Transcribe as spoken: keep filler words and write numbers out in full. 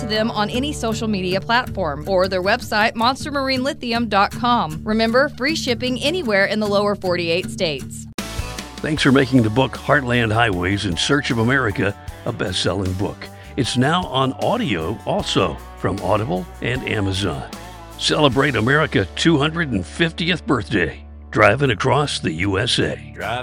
to them on any social media platform or their website, monster marine lithium dot com. Remember, free shipping anywhere in the lower forty-eight states. Thanks for making the book Heartland Highways in Search of America a best-selling book. It's now on audio also from Audible and Amazon. Celebrate America's two hundred fiftieth birthday, driving across the U S A. Driving